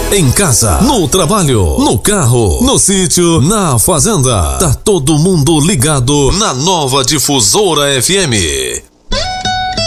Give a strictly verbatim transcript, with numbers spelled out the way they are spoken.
Em casa, no trabalho, no carro, no sítio, na fazenda. Tá todo mundo ligado na Nova Difusora F M.